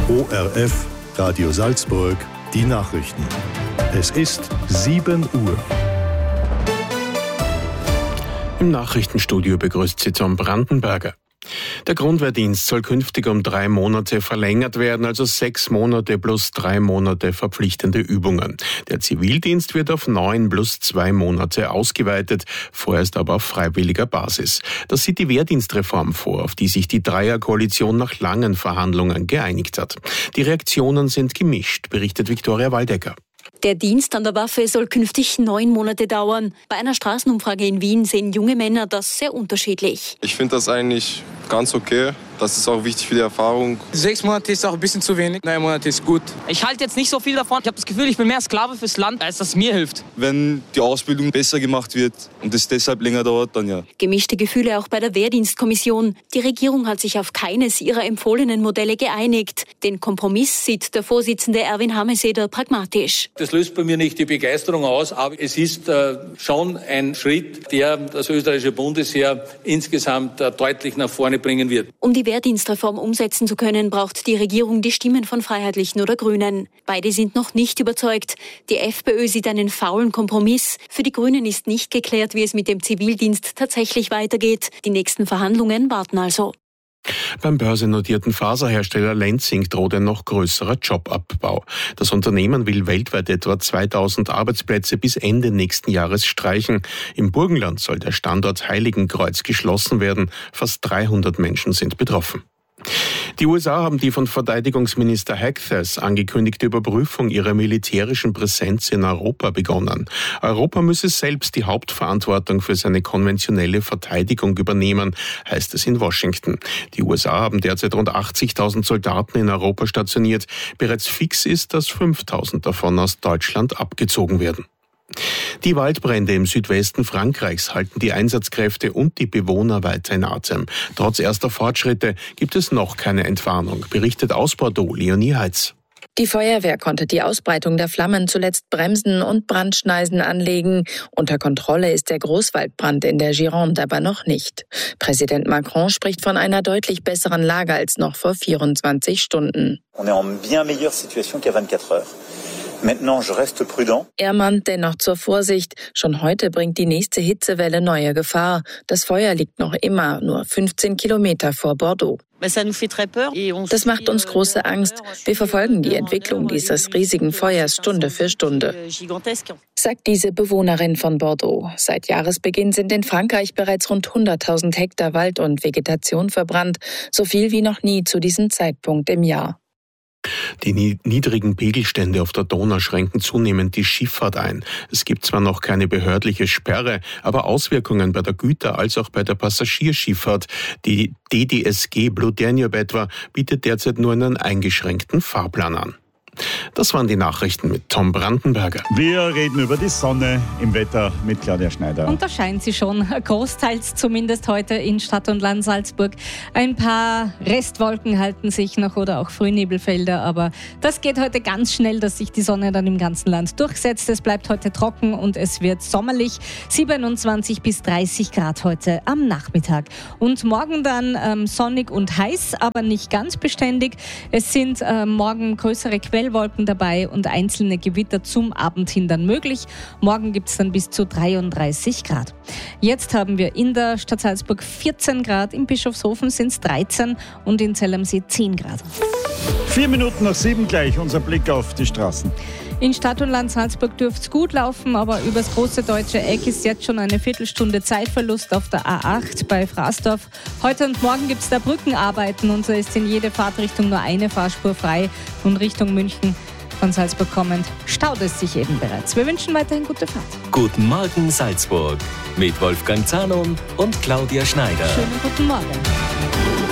ORF, Radio Salzburg, die Nachrichten. Es ist 7 Uhr. Im Nachrichtenstudio begrüßt Sie Tom Brandenberger. Der Grundwehrdienst soll künftig um 3 Monate verlängert werden, also 6 Monate plus 3 Monate verpflichtende Übungen. Der Zivildienst wird auf 9 plus 2 Monate ausgeweitet, vorerst aber auf freiwilliger Basis. Das sieht die Wehrdienstreform vor, auf die sich die Dreierkoalition nach langen Verhandlungen geeinigt hat. Die Reaktionen sind gemischt, berichtet Viktoria Waldecker. Der Dienst an der Waffe soll künftig 9 Monate dauern. Bei einer Straßenumfrage in Wien sehen junge Männer das sehr unterschiedlich. Ich finde das eigentlich ganz okay. Das ist auch wichtig für die Erfahrung. 6 Monate ist auch ein bisschen zu wenig. 9 Monate ist gut. Ich halte jetzt nicht so viel davon. Ich habe das Gefühl, ich bin mehr Sklave fürs Land, als das mir hilft. Wenn die Ausbildung besser gemacht wird und es deshalb länger dauert, dann ja. Gemischte Gefühle auch bei der Wehrdienstkommission. Die Regierung hat sich auf keines ihrer empfohlenen Modelle geeinigt. Den Kompromiss sieht der Vorsitzende Erwin Hameseder pragmatisch. Das löst bei mir nicht die Begeisterung aus, aber es ist schon ein Schritt, der das österreichische Bundesheer insgesamt deutlich nach vorne bringen wird. Um die Wehrdienstreform umsetzen zu können, braucht die Regierung die Stimmen von Freiheitlichen oder Grünen. Beide sind noch nicht überzeugt. Die FPÖ sieht einen faulen Kompromiss. Für die Grünen ist nicht geklärt, wie es mit dem Zivildienst tatsächlich weitergeht. Die nächsten Verhandlungen warten also. Beim börsennotierten Faserhersteller Lenzing droht ein noch größerer Jobabbau. Das Unternehmen will weltweit etwa 2000 Arbeitsplätze bis Ende nächsten Jahres streichen. Im Burgenland soll der Standort Heiligenkreuz geschlossen werden. Fast 300 Menschen sind betroffen. Die USA haben die von Verteidigungsminister Hagthas angekündigte Überprüfung ihrer militärischen Präsenz in Europa begonnen. Europa müsse selbst die Hauptverantwortung für seine konventionelle Verteidigung übernehmen, heißt es in Washington. Die USA haben derzeit rund 80.000 Soldaten in Europa stationiert. Bereits fix ist, dass 5.000 davon aus Deutschland abgezogen werden. Die Waldbrände im Südwesten Frankreichs halten die Einsatzkräfte und die Bewohner weiter in Atem. Trotz erster Fortschritte gibt es noch keine Entwarnung, berichtet aus Bordeaux Leonie Heitz. Die Feuerwehr konnte die Ausbreitung der Flammen zuletzt bremsen und Brandschneisen anlegen. Unter Kontrolle ist der Großwaldbrand in der Gironde aber noch nicht. Präsident Macron spricht von einer deutlich besseren Lage als noch vor 24 Stunden. On est en bien meilleure situation qu'à 24 heures. Er mahnt dennoch zur Vorsicht. Schon heute bringt die nächste Hitzewelle neue Gefahr. Das Feuer liegt noch immer nur 15 Kilometer vor Bordeaux. Das macht uns große Angst. Wir verfolgen die Entwicklung dieses riesigen Feuers Stunde für Stunde, sagt diese Bewohnerin von Bordeaux. Seit Jahresbeginn sind in Frankreich bereits rund 100.000 Hektar Wald und Vegetation verbrannt. So viel wie noch nie zu diesem Zeitpunkt im Jahr. Die niedrigen Pegelstände auf der Donau schränken zunehmend die Schifffahrt ein. Es gibt zwar noch keine behördliche Sperre, aber Auswirkungen bei der Güter- als auch bei der Passagierschifffahrt. Die DDSG Blue Danube etwa bietet derzeit nur einen eingeschränkten Fahrplan an. Das waren die Nachrichten mit Tom Brandenberger. Wir reden über die Sonne im Wetter mit Claudia Schneider. Und da scheint sie schon, großteils zumindest heute in Stadt und Land Salzburg. Ein paar Restwolken halten sich noch oder auch Frühnebelfelder, aber das geht heute ganz schnell, dass sich die Sonne dann im ganzen Land durchsetzt. Es bleibt heute trocken und es wird sommerlich, 27 bis 30 Grad heute am Nachmittag. Und morgen dann sonnig und heiß, aber nicht ganz beständig. Es sind morgen größere Quellwolken dabei und einzelne Gewitter zum Abend hin dann möglich. Morgen gibt es dann bis zu 33 Grad. Jetzt haben wir in der Stadt Salzburg 14 Grad, in Bischofshofen sind es 13 und in Zell am See 10 Grad. 4 Minuten nach 7 gleich, unser Blick auf die Straßen. In Stadt und Land Salzburg dürfte es gut laufen, aber übers große deutsche Eck ist jetzt schon eine Viertelstunde Zeitverlust auf der A8 bei Fraßdorf. Heute und morgen gibt es da Brückenarbeiten und so ist in jede Fahrtrichtung nur eine Fahrspur frei. Und Richtung München von Salzburg kommend staut es sich eben bereits. Wir wünschen weiterhin gute Fahrt. Guten Morgen Salzburg mit Wolfgang Zanon und Claudia Schneider. Schönen guten Morgen.